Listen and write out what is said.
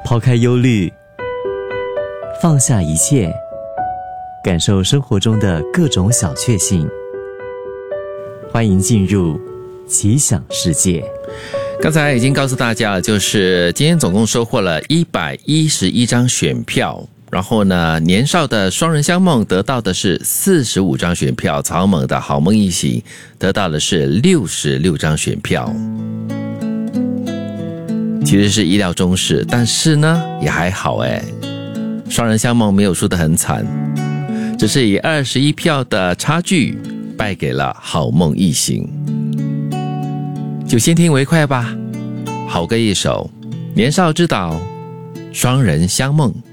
抛开忧虑，放下一切，感受生活中的各种小确幸。欢迎进入奇想世界。 刚才已经告诉大家了，就是今天总共收获了111张选票，然后呢，年少的双人相梦得到的是45张选票，草蜢的好梦一行得到的是66张选票。其实是意料中事，但是呢也还好双人相梦没有输得很惨，只是以21票的差距败给了好梦一行。就先听为快吧，好歌一首，年少之岛，双人相梦。